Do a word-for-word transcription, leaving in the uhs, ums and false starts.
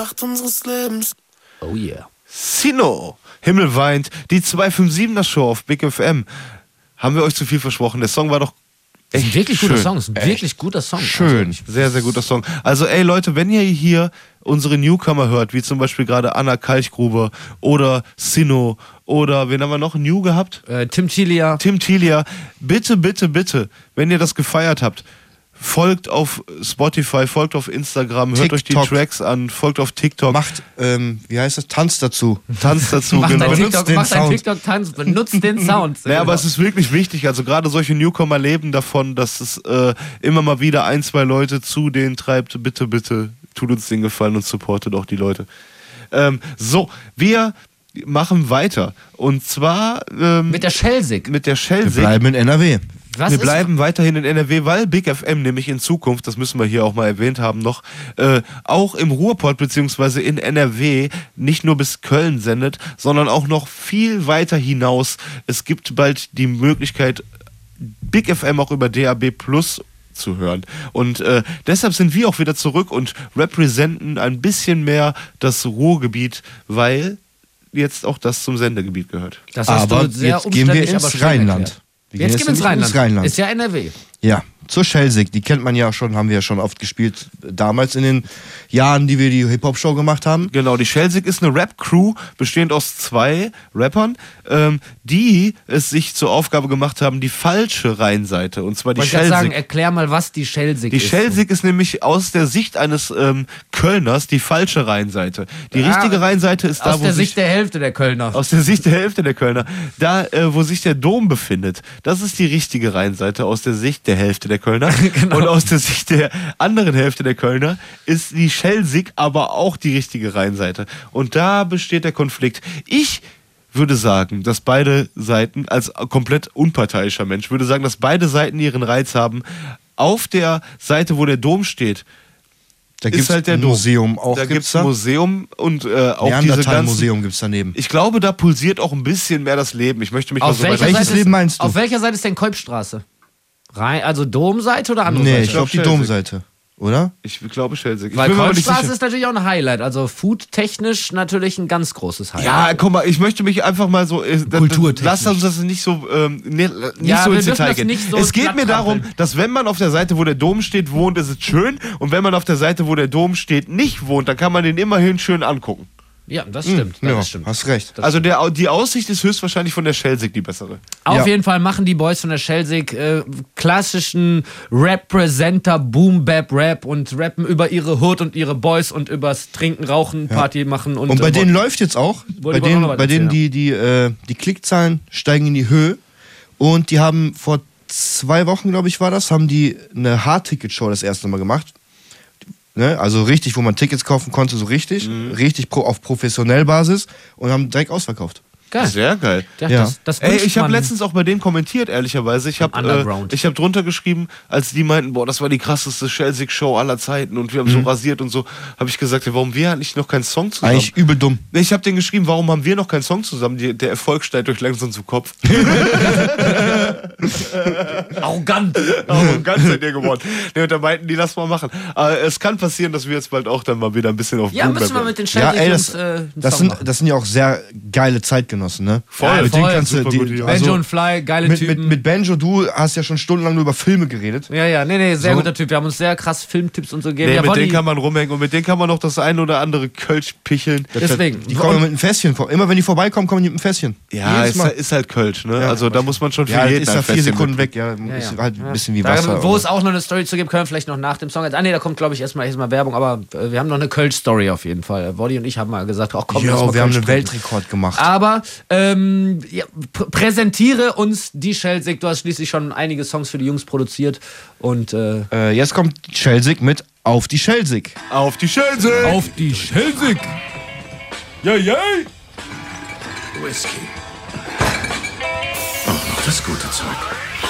Nacht unseres Lebens. Oh yeah. Sino, Himmel weint, die zwei fünf siebener Show auf Big F M. Haben wir euch zu viel versprochen? Der Song war doch echt ein wirklich schön. guter Song. Ist ein wirklich guter Song. Schön, also, sehr, sehr guter Song. Also ey Leute, wenn ihr hier unsere Newcomer hört, wie zum Beispiel gerade Anna Kalchgruber oder Sino oder wen haben wir noch? New gehabt? Äh, Tim Tilia. Tim Tilia. Bitte, bitte, bitte, wenn ihr das gefeiert habt, folgt auf Spotify, folgt auf Instagram, hört TikTok. euch die Tracks an, folgt auf TikTok. Macht, ähm, wie heißt das? Tanzt dazu. Tanzt dazu, Mach genau. dein Benutzt TikTok, den mach dein Sound. TikTok-Tanz, benutzt den Sound. Ja, aber es ist wirklich wichtig, also gerade solche Newcomer leben davon, dass es äh, immer mal wieder ein, zwei Leute zu denen treibt. Bitte, bitte, tut uns den Gefallen und supportet auch die Leute. Ähm, so, wir machen weiter. Und zwar ähm, Mit der Schelsig. mit der Wir Schelsig. bleiben in N R W. Was wir ist- bleiben weiterhin in N R W, weil Big F M nämlich in Zukunft, das müssen wir hier auch mal erwähnt haben noch, äh, auch im Ruhrpott bzw. in N R W nicht nur bis Köln sendet, sondern auch noch viel weiter hinaus. Es gibt bald die Möglichkeit, Big F M auch über D A B Plus zu hören. Und äh, deshalb sind wir auch wieder zurück und representen ein bisschen mehr das Ruhrgebiet, weil jetzt auch das zum Sendegebiet gehört. Das hast Aber du sehr jetzt gehen wir umständlich, aber ins schön Rheinland. erklärt. Wir gehen Jetzt jetzt gehen wir ins ins Rheinland. Rheinland. Ist ja N R W. Ja, zur Schelsig. Die kennt man ja schon, haben wir ja schon oft gespielt. Damals in den Jahren, die wir die Hip-Hop-Show gemacht haben. Genau, die Schelsig ist eine Rap-Crew, bestehend aus zwei Rappern, ähm, die es sich zur Aufgabe gemacht haben, die falsche Rheinseite, und zwar die Ich wollte gerade sagen, Schelsig. erklär mal, was die Schelsig Die ist. Schelsig ist nämlich aus der Sicht eines ähm, Kölners die falsche Rheinseite. Die Ja, richtige Rheinseite ist da, Aus wo der sich... Sicht der Hälfte der Kölner. Aus der Sicht der Hälfte der Kölner. Da, äh, wo sich der Dom befindet, das ist die richtige Rheinseite aus der Sicht der Hälfte der Kölner. Genau. Und aus der Sicht der anderen Hälfte der Kölner ist die Schelsig aber auch die richtige Rheinseite. Und da besteht der Konflikt. Ich würde sagen, dass beide Seiten, als komplett unparteiischer Mensch, würde sagen, dass beide Seiten ihren Reiz haben. Auf der Seite, wo der Dom steht, Da ist gibt es halt der ein Dom. Museum auch. Da gibt gibt's es da? ein Museum und äh, auch diese ganzen... Neandertal-Museum gibt es daneben. Ich glaube, da pulsiert auch ein bisschen mehr das Leben. Ich möchte mich mal Auf so weit... welcher, welches Seite ist, Leben meinst du? auf welcher Seite ist denn Kolbstraße? Rein, also Domseite oder andere Nee, Seite? ich glaube die Schelsig. Domseite. Oder? Ich glaube Schelsig. Ich Weil bin mir aber nicht Kolbstraße sicher. ist natürlich auch ein Highlight. Also foodtechnisch natürlich ein ganz großes Highlight. Ja, guck mal, ich möchte mich einfach mal so... Äh, da- Kulturtechnisch. Lass uns das nicht so, ähm, ne, nicht Ja, so wir ins dürfen Detail das gehen. nicht so es geht mir darum, abtrampeln. dass wenn man auf der Seite, wo der Dom steht, wohnt, ist es schön. Und wenn man auf der Seite, wo der Dom steht, nicht wohnt, dann kann man den immerhin schön angucken. Ja, das stimmt. ja, das stimmt. hast recht. Das Also der, die Aussicht ist höchstwahrscheinlich von der Schelsig die bessere. Auf Ja. jeden Fall machen die Boys von der Schelsig äh, klassischen Representer, Boom Bap Rap und rappen über ihre Hood und ihre Boys und übers Trinken, Rauchen, Party machen und, Und bei äh, denen läuft jetzt auch, Wollte bei ich auch denen, noch was bei denen erzählen, die, die, äh, die Klickzahlen steigen in die Höhe. Und die haben vor zwei Wochen, glaube ich, war das, haben die eine Hard-Ticket-Show das erste Mal gemacht. Ne? Also richtig, wo man Tickets kaufen konnte, so richtig. Richtig pro, auf professionell Basis und haben direkt ausverkauft. geil. Sehr geil. Ja, Ja. Das, das Ey, wünscht ich habe man- letztens auch bei denen kommentiert, ehrlicherweise. Ich habe Underground. äh, ich hab drunter geschrieben, als die meinten, boah, das war die krasseste Schelsig-Show aller Zeiten und wir haben so rasiert und so, habe ich gesagt, ja, warum wir eigentlich noch keinen Song zusammen? Eigentlich übel dumm. Nee, ich habe denen geschrieben, warum haben wir noch keinen Song zusammen? Die, der Erfolg steigt euch langsam zu Kopf. arrogant. Oh, ganz seid ihr geworden. Nee, und da meinten die, lass mal machen. Aber es kann passieren, dass wir jetzt bald auch dann mal wieder ein bisschen auf Ja, Boom müssen wir bleiben. mit den Ja, Schelsig ey, Jungs das, äh, einen das, Song sind, machen. das sind ja auch sehr geile Zeitgenossen, ne? Ja, mit voll, denen kannst du, super die, gute Jungs. Benjo also, und Fly, geile mit, Typen. mit, mit Benjo, du hast ja schon stundenlang nur über Filme geredet. ja, ja, nee, nee, sehr So. guter Typ. Wir haben uns sehr krass Filmtipps und so gegeben. Nee, ja, mit Wolli, denen kann man rumhängen und mit denen kann man noch das ein oder andere Kölsch picheln. deswegen. Die kommen mit einem Fässchen vor. Immer wenn die vorbeikommen, kommen die mit einem Fässchen. Ja, Jedes ist, Mal. halt- ist halt Kölsch, ne? Ja, also da muss man schon für Ja, jeden ist ja ein vier Fässchen Sekunden mit- weg. Ja, Ja, ist ja. halt ein bisschen wie Da, Wasser. wo es auch noch eine Story zu gibt, können wir vielleicht noch nach dem Song. Ah nee, da kommt glaube ich erstmal erstmal Werbung, aber äh, wir haben noch eine Kölsch-Story auf jeden Fall. Wolli und ich haben mal gesagt, ach komm, lass Jo, mal wir haben Kölsch einen trinken. Weltrekord gemacht. Aber ähm, ja, pr präsentiere uns die Schelsig. Du hast schließlich schon einige Songs für die Jungs produziert und äh, Äh, jetzt kommt Schelsig mit Auf die Schelsig. Auf die Schelsig! auf die Schelsig. Ja, ja! Whisky. Auch noch das gute Zeug.